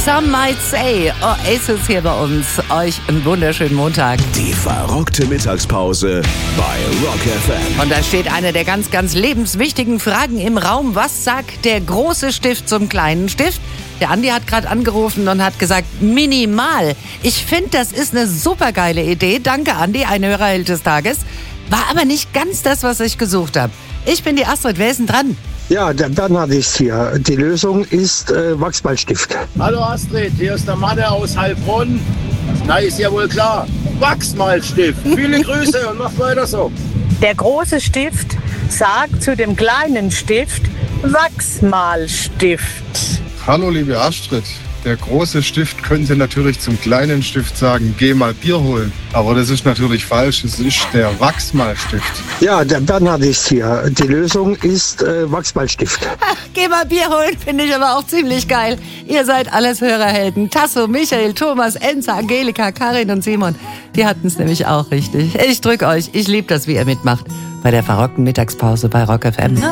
Some might say, Oasis hier bei uns. Euch einen wunderschönen Montag. Die verrockte Mittagspause bei Rock FM. Und da steht eine der ganz, ganz lebenswichtigen Fragen im Raum. Was sagt der große Stift zum kleinen Stift? Der Andi hat gerade angerufen und hat gesagt, minimal. Ich finde, das ist eine supergeile Idee. Danke, Andi, ein Hörerheld des Tages. War aber nicht ganz das, was ich gesucht habe. Ich bin die Astrid. Wer ist denn dran? Ja, der Bernhard ist hier. Die Lösung ist Wachsmalstift. Hallo Astrid, hier ist der Manne aus Heilbronn. Na, ist ja wohl klar. Wachsmalstift. Viele Grüße und macht weiter so. Der große Stift sagt zu dem kleinen Stift Wachsmalstift. Hallo liebe Astrid, der große Stift könnte natürlich zum kleinen Stift sagen, geh mal Bier holen. Aber das ist natürlich falsch, es ist der Wachsmalstift. Ja, der Bernhard ist hier. Die Lösung ist Wachsmalstift. Geh mal Bier holen, finde ich aber auch ziemlich geil. Ihr seid alles Hörerhelden. Tasso, Michael, Thomas, Enza, Angelika, Karin und Simon. Die hatten es nämlich auch richtig. Ich drück euch. Ich liebe das, wie ihr mitmacht. Bei der verrockten Mittagspause bei Rock FM.